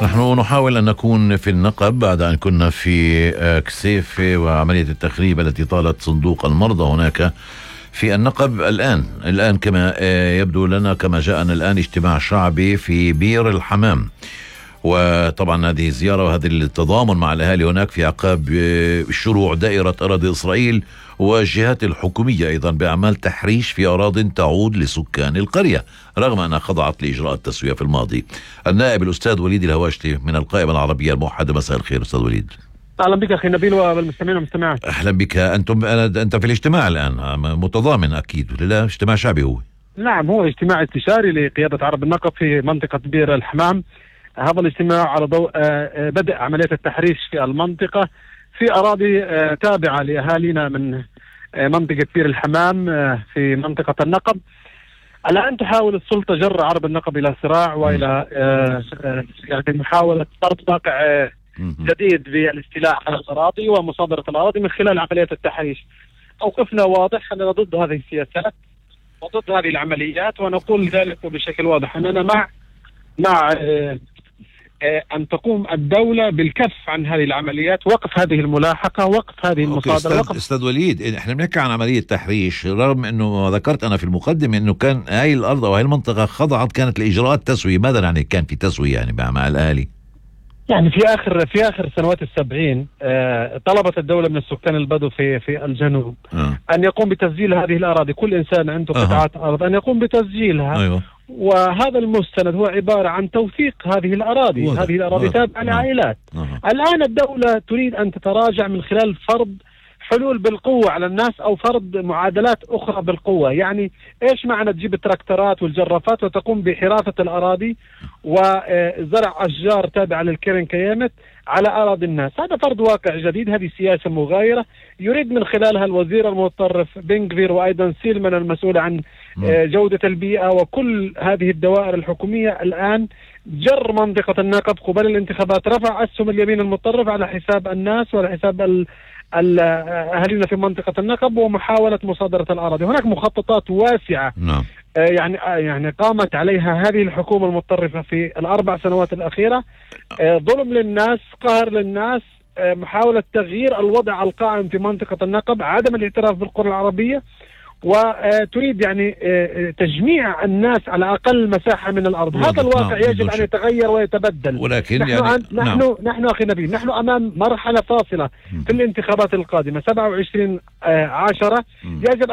نحن نحاول أن نكون في النقب بعد أن كنا في كسيفة وعملية التخريب التي طالت صندوق المرضى هناك في النقب. الآن كما يبدو لنا، كما جاءنا الآن، اجتماع شعبي في بير الحمام. وطبعا هذه الزيارة وهذا التضامن مع الأهالي هناك في عقاب شروع دائرة أراضي إسرائيل والجهات الحكومية أيضا بأعمال تحريش في أراضٍ تعود لسكان القرية رغم أنها خضعت لإجراء التسوية في الماضي. النائب الأستاذ وليد الهواشتي من القائمة العربية الموحدة، مساء الخير أستاذ وليد. أهلا بك أخي نبيل والمستمعين والمستمعات. أهلا بك. أنت في الاجتماع الآن متضامن أكيد، لا اجتماع شعبي هو؟ نعم، هو اجتماع استشاري لقيادة عرب النقب في منطقة بير الحمام. هذا الاجتماع على ضوء بدء عملية التحريش في المنطقة في أراضي تابعة لأهالينا من منطقة بير الحمام في منطقة النقب. الآن تحاول السلطة جر عرب النقب إلى صراع وإلى يعني محاولة فرض واقع جديد بالاستيلاء على الأراضي ومصادرة الأراضي من خلال عملية التحريش. موقفنا واضح، أننا ضد هذه السياسات وضد هذه العمليات، ونقول ذلك بشكل واضح أننا مع أن تقوم الدولة بالكف عن هذه العمليات، وقف هذه الملاحقة، وقف هذه المصادرة. أستاذ وليد، احنا بنحكي عن عملية تحريش رغم أنه ذكرت أنا في المقدمة أنه كان هاي الأرض أو هاي المنطقة خضعت كانت لإجراءات تسوية. ماذا يعني كان في تسوية يعني مع الأهالي؟ يعني في آخر سنوات السبعين طلبت الدولة من السكان البدو في الجنوب أن يقوم بتسجيل هذه الأراضي. كل إنسان عنده قطعات أرض أن يقوم بتسجيلها. أيوة. وهذا المستند هو عبارة عن توثيق هذه الأراضي. هذه الأراضي تابعة لعائلات. الآن الدولة تريد أن تتراجع من خلال فرض حلول بالقوة على الناس أو فرض معادلات أخرى بالقوة. يعني إيش معنى تجيب التراكترات والجرافات وتقوم بحراسة الأراضي وزرع أشجار تابعة للكيرن كيامت على أراضي الناس؟ هذا فرض واقع جديد، هذه سياسة مغايرة يريد من خلالها الوزير المتطرف بنغفير وأيضا سيلمان المسؤول عن جودة البيئة وكل هذه الدوائر الحكومية الآن جر منطقة النقب قبل الانتخابات، رفع أسهم اليمين المتطرف على حساب الناس وعلى حساب أهالينا في منطقة النقب ومحاولة مصادرة الأراضي. هناك مخططات واسعة يعني قامت عليها هذه الحكومة المتطرفة في الأربع سنوات الأخيرة. ظلم للناس، قهر للناس، محاولة تغيير الوضع القائم في منطقة النقب، عدم الاعتراف بالقرى العربية، وتريد يعني تجميع الناس على أقل مساحة من الأرض. هذا الواقع يجب أن يتغير ويتبدل. ولكن نحن أخي نبيل، نحن أمام مرحلة فاصلة في الانتخابات القادمة 27/10. يجب